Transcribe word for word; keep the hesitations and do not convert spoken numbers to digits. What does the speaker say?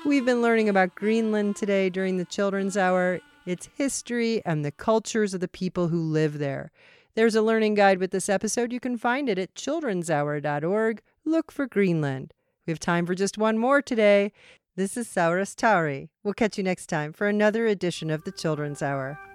We've been learning about Greenland today during the Children's Hour, its history, and the cultures of the people who live there. There's a learning guide with this episode. You can find it at children's hour dot org. Look for Greenland. We have time for just one more today. This is Saurus Tauri. We'll catch you next time for another edition of the Children's Hour.